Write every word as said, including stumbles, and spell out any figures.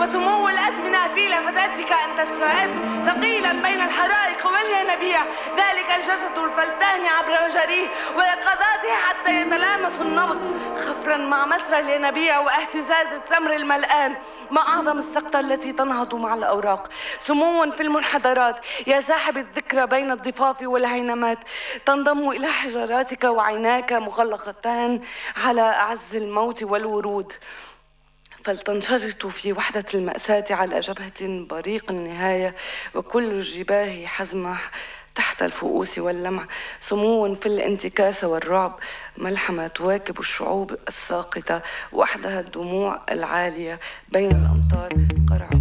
وسمو الأزمنة في لفتاتك أن تستوعب ثقيلا بين الحرائق والينابيع ذلك الجسد الفلتان عبر مجاريه ويقظاته حتى يتلامس النبض خفرا مع مسرى الينابيع واهتزاز الثمر الملآن. ما أعظم السقطة التي تنهض مع الأوراق، سمو في المنحدرات يا ساحب الذكرى بين الضفاف والهينمات، تنضم إلى حجراتك وعيناك مغلقتان على أعز الموت والورود، فلتنشرط في وحدة المأساة على جبهة بريق النهاية وكل الجباه حزمة تحت الفؤوس واللمع. سمو في الانتكاس والرعب، ملحمة تواكب الشعوب الساقطة وحدها الدموع العالية بين الأمطار قرع